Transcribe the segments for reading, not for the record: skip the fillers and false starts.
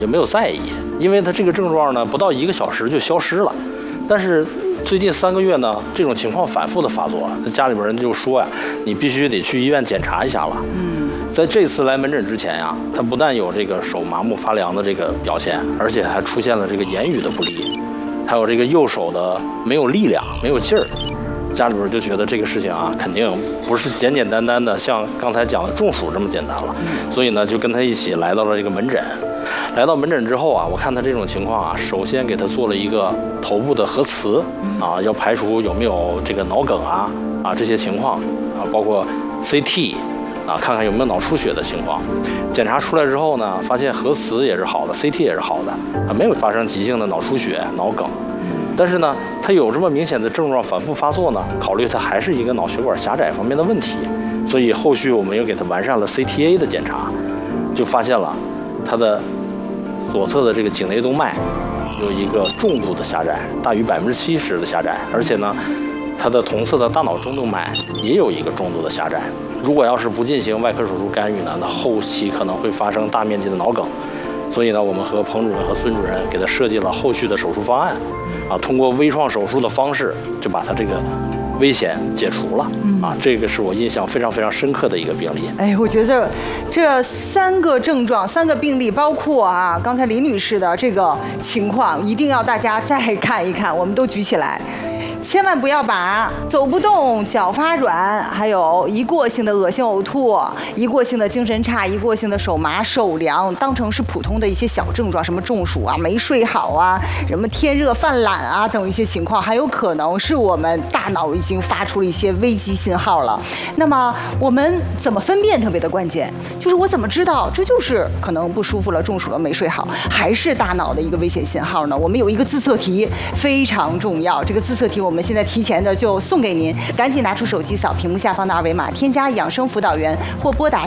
也没有在意，因为他这个症状呢，不到1个小时就消失了。但是最近3个月呢，这种情况反复的发作，家里边人就说呀，你必须得去医院检查一下了。在这次来门诊之前呀，他不但有这个手麻木发凉的这个表现，而且还出现了这个言语的不利，还有这个右手的没有力量、没有劲儿。家里边就觉得这个事情啊，肯定不是简简单单的像刚才讲的中暑这么简单了，所以呢，就跟他一起来到了这个门诊。来到门诊之后啊，我看他这种情况啊，首先给他做了一个头部的核磁啊，要排除有没有这个脑梗啊这些情况啊，包括 CT 啊，看看有没有脑出血的情况。检查出来之后呢，发现核磁也是好的 ，CT 也是好的啊，没有发生急性的脑出血、脑梗。但是呢，他有这么明显的症状反复发作呢，考虑他还是一个脑血管狭窄方面的问题，所以后续我们又给他完善了 CTA 的检查，就发现了他的左侧的这个颈内动脉有一个重度的狭窄，大于70%的狭窄，而且呢，他的同侧的大脑中动脉也有一个重度的狭窄。如果要是不进行外科手术干预呢，那后期可能会发生大面积的脑梗。所以呢，我们和彭主任和孙主任给他设计了后续的手术方案，通过微创手术的方式就把他这个危险解除了这个是我印象非常非常深刻的一个病例。 哎，我觉得这3个症状、3个病例，包括刚才林女士的这个情况，一定要大家再看一看，我们都举起来。千万不要把走不动、脚发软，还有一过性的恶心呕吐、一过性的精神差、一过性的手麻手凉当成是普通的一些小症状，什么中暑啊、没睡好啊、什么天热犯懒啊等一些情况，还有可能是我们大脑已经发出了一些危机信号了。那么我们怎么分辨特别的关键，就是我怎么知道这就是可能不舒服了、中暑了、没睡好，还是大脑的一个危险信号呢？我们有一个自测题非常重要，这个自测题我们现在提前的就送给您，赶紧拿出手机扫屏幕下方的2维码，添加养生辅导员或拨打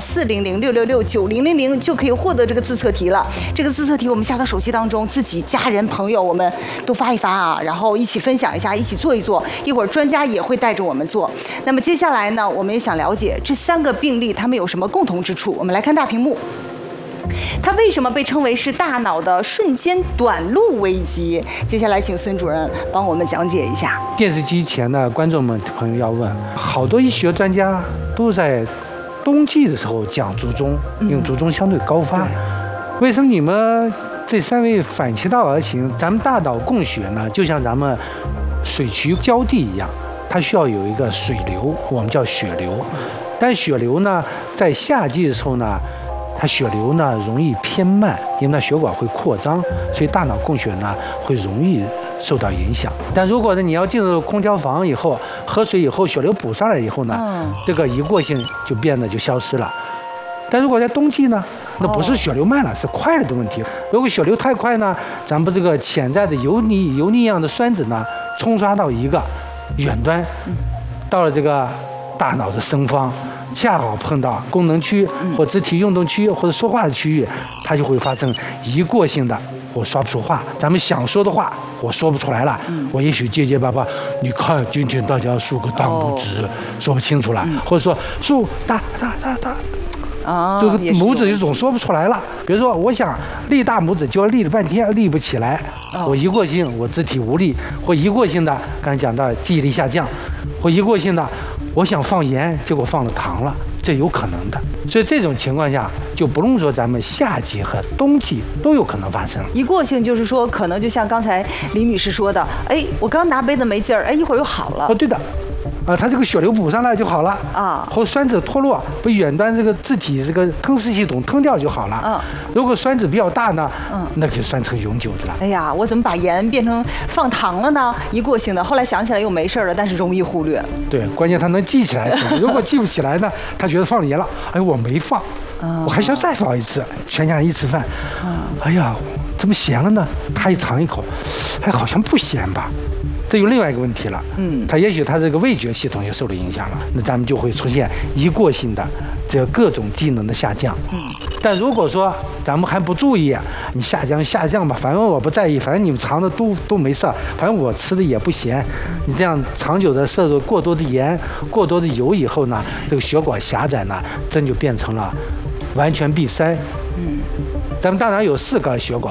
400-666-9000就可以获得这个自测题了。这个自测题我们下到手机当中，自己家人朋友我们都发一发然后一起分享一下，一起做一做，一会儿专家也会带着我们做。那么接下来呢，我们也想了解这3个病例他们有什么共同之处。我们来看大屏幕，它为什么被称为是大脑的瞬间短路危机？接下来请孙主任帮我们讲解一下。 电视机前的观众们朋友要问，好多医学专家都在冬季的时候讲卒中，因为卒中相对高发。为什么你们这3位反其道而行？咱们大脑供血呢，就像咱们水渠浇地一样，它需要有一个水流，我们叫血流。但血流呢，在夏季的时候呢，它血流呢容易偏慢，因为它血管会扩张，所以大脑供血呢会容易受到影响。但如果呢你要进入空调房以后，喝水以后血流补上来以后呢，这个一过性就变得就消失了。但如果在冬季呢，那不是血流慢了，是快了的问题。如果血流太快呢，咱们这个潜在的油腻一样的栓子呢，冲刷到一个远端，到了这个大脑的深方，恰好碰到功能区或肢体运动区或者说话的区域，它就会发生一过性的我说不出话，咱们想说的话我说不出来了，我也许结结巴巴，你看今天大家竖个大拇指，说不清楚了，或者说竖大，这个拇指就总说不出来了。比如说我想立大拇指，就要立了半天立不起来，我一过性我肢体无力，或一过性的刚才讲到记忆力下降，或一过性的我想放盐，结果放了糖了，这有可能的。所以这种情况下，就不用说咱们夏季和冬季都有可能发生。 一过性就是说，可能就像刚才李女士说的，哎，我刚拿杯子没劲儿，哎，一会儿又好了。 对的。它这个血流补上来就好了或栓子脱落，被远端这个自体这个吞噬系统吞掉就好了如果栓子比较大呢，那可以栓成永久的了。 哎呀，我怎么把盐变成放糖了呢？一过性的，后来想起来又没事了，但是容易忽略。 对，关键他能记起来。如果记不起来呢，他觉得放了盐了，哎，我没放，我还需要再放一次。全家人一吃饭，哎呀，怎么咸了呢？他一尝一口，哎，好像不咸吧。这有另外一个问题了，它也许它这个味觉系统也受了影响了，那咱们就会出现一过性的这各种机能的下降。但如果说咱们还不注意，你下降吧，反正我不在意，反正你们尝的都没事，反正我吃的也不咸。你这样长久的摄入过多的盐、过多的油以后呢，这个血管狭窄呢，真就变成了完全闭塞。咱们大脑有4根血管，